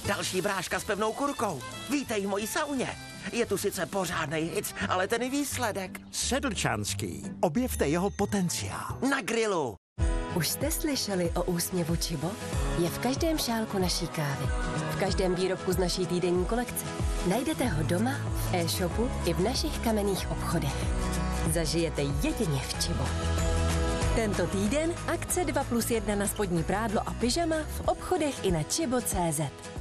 Další bráška s pevnou kurkou. Vítej v mojí sauně. Je tu sice pořádnej hic, ale ten je výsledek. Sedlčanský. Objevte jeho potenciál. Na grilu. Už jste slyšeli o úsměvu Chibo? Je v každém šálku naší kávy. V každém výrobku z naší týdenní kolekce. Najdete ho doma, v e-shopu i v našich kamenných obchodech. Zažijete jedině v Chibo. Tento týden akce 2+1 na spodní prádlo a pyžama v obchodech i na chibo.cz.